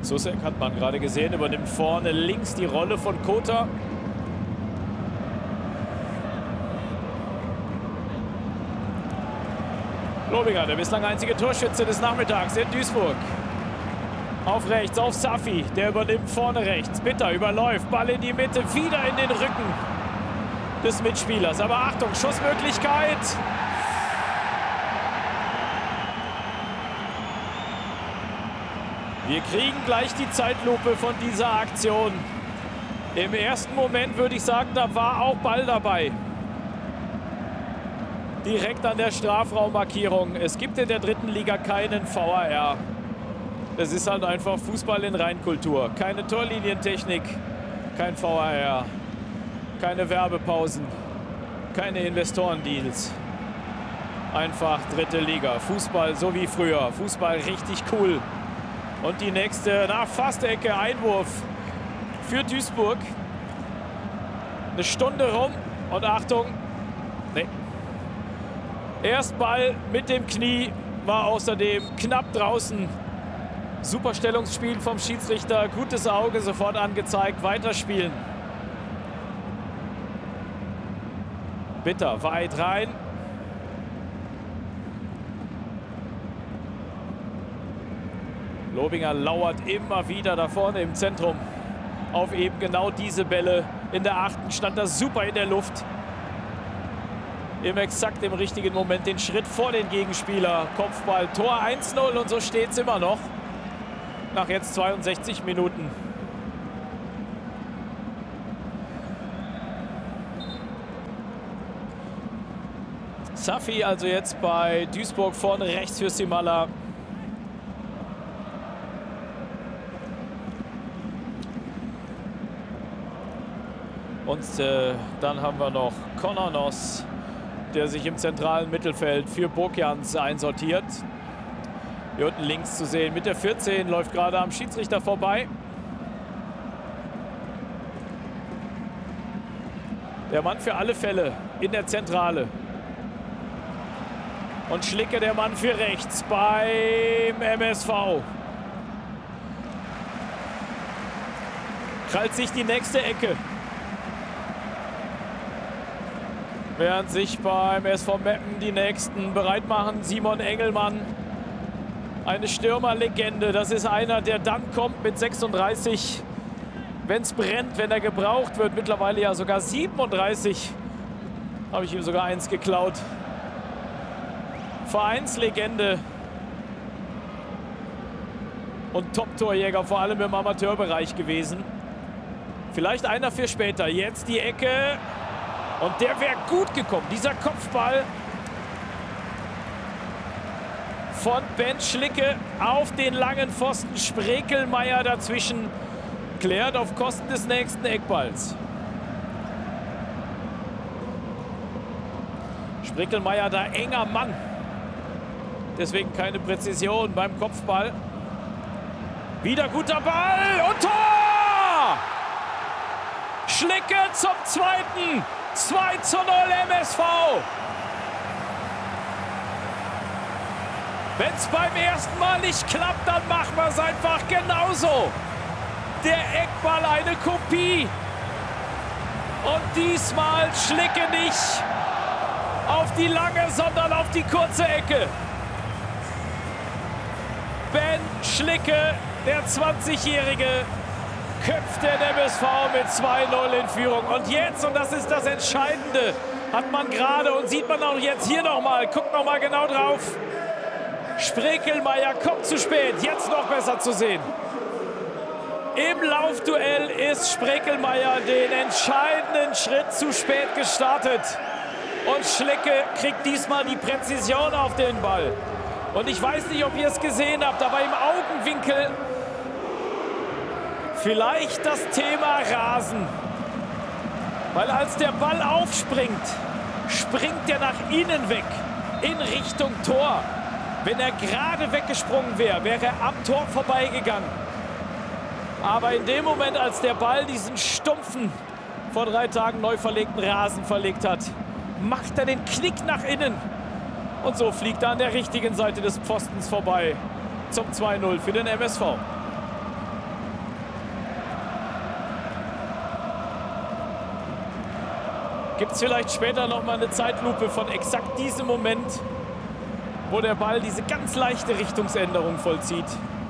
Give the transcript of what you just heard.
Soucek hat man gerade gesehen, übernimmt vorne links die Rolle von Kota. Lobinger, der bislang einzige Torschütze des Nachmittags in Duisburg. Auf rechts, auf Safi, der übernimmt vorne rechts. Bitter überläuft, Ball in die Mitte, wieder in den Rücken des Mitspielers. Aber Achtung, Schussmöglichkeit. Wir kriegen gleich die Zeitlupe von dieser Aktion. Im ersten Moment würde ich sagen, da war auch Ball dabei. Direkt an der Strafraummarkierung. Es gibt in der dritten Liga keinen VAR. Das ist halt einfach Fußball in Reinkultur. Keine Torlinientechnik, kein VAR, keine Werbepausen, keine Investorendeals. Einfach dritte Liga. Fußball so wie früher. Fußball richtig cool. Und die nächste, fast Ecke, Einwurf für Duisburg. Eine Stunde rum und Achtung, nee. Erst Ball mit dem Knie, war außerdem knapp draußen. Super Stellungsspiel vom Schiedsrichter, gutes Auge, sofort angezeigt, weiterspielen. Bitter, weit rein. Lobinger lauert immer wieder da vorne im Zentrum auf eben genau diese Bälle. In der 8. stand er super in der Luft. Exakt im richtigen Moment den Schritt vor den Gegenspieler. Kopfball, Tor 1-0 und so steht es immer noch. Nach jetzt 62 Minuten. Safi also jetzt bei Duisburg vorne rechts für Simala. Und dann haben wir noch Konanos, der sich im zentralen Mittelfeld für Burkjans einsortiert. Hier unten links zu sehen mit der 14, läuft gerade am Schiedsrichter vorbei. Der Mann für alle Fälle in der Zentrale. Und Schlicke der Mann für rechts beim MSV. Krallt sich die nächste Ecke. Während sich beim SV Meppen die nächsten bereit machen. Simon Engelmann, eine Stürmerlegende. Das ist einer, der dann kommt mit 36, wenn es brennt, wenn er gebraucht wird. Mittlerweile ja sogar 37. Habe ich ihm sogar eins geklaut. Vereinslegende. Und Top-Torjäger, vor allem im Amateurbereich gewesen. Vielleicht einer für später. Jetzt die Ecke. Und der wäre gut gekommen. Dieser Kopfball von Ben Schlicke auf den langen Pfosten. Sprekelmeier dazwischen. Klärt auf Kosten des nächsten Eckballs. Sprekelmeier da enger Mann. Deswegen keine Präzision beim Kopfball. Wieder guter Ball und Tor! Schlicke zum zweiten. 2:0 MSV. Wenn es beim ersten Mal nicht klappt, dann machen wir es einfach genauso. Der Eckball eine Kopie. Und diesmal Schlicke nicht auf die lange, sondern auf die kurze Ecke. Ben Schlicke, der 20-Jährige, köpft den MSV mit 2:0 in Führung. Und jetzt, und das ist das Entscheidende, hat man gerade und sieht man auch jetzt hier nochmal, guckt nochmal genau drauf. Sprekelmeier kommt zu spät, jetzt noch besser zu sehen. Im Laufduell ist Sprekelmeier den entscheidenden Schritt zu spät gestartet. Und Schlicke kriegt diesmal die Präzision auf den Ball. Und ich weiß nicht, ob ihr es gesehen habt, aber im Augenwinkel vielleicht das Thema Rasen. Weil als der Ball aufspringt, springt er nach innen weg, in Richtung Tor. Wenn er gerade weggesprungen wäre, wäre er am Tor vorbeigegangen. Aber in dem Moment, als der Ball diesen stumpfen, vor 3 Tagen neu verlegten Rasen verlegt hat, macht er den Knick nach innen. Und so fliegt er an der richtigen Seite des Pfostens vorbei zum 2:0 für den MSV. Gibt es vielleicht später noch mal eine Zeitlupe von exakt diesem Moment, wo der Ball diese ganz leichte Richtungsänderung vollzieht?